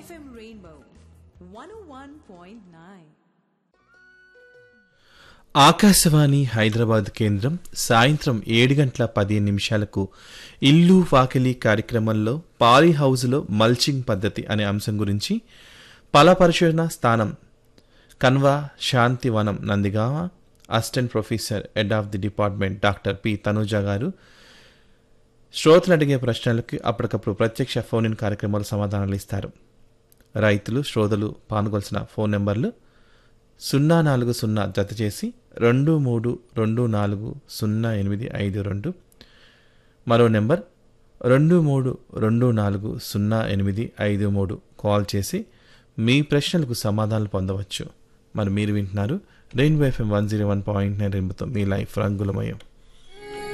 FM Rainbow 101.9. Akashvani Hyderabad కేంద్రం సాయంత్రం 7:15 ఇల్లు వాకిలి కార్యక్రమంలో పాలీ హౌజ్లో మల్చింగ్ పద్ధతి అనే అంశం గురించి పరిశోధన స్థానం Kanva Shantivanam Nandigama assistant professor head of the department doctor P Tanuja గారు శ్రోతలు అడిగే ప్రశ్నలకు అప్పటికప్పుడు ప్రత్యక్ష ఫోన్ ఇన్ కార్యక్రమాలు సమాధానాలు ఇస్తారు. రైతులు శ్రోతలు పాల్గొల్సిన ఫోన్ నెంబర్లు 040 జత చేసి 23240852, మరో నెంబర్ 23240853 కాల్ చేసి మీ ప్రశ్నలకు సమాధానాలు పొందవచ్చు. మరి మీరు వింటున్నారు రెయిన్బో FM 101.9 రెయిన్బోతో మీ లైఫ్ రంగులమయం.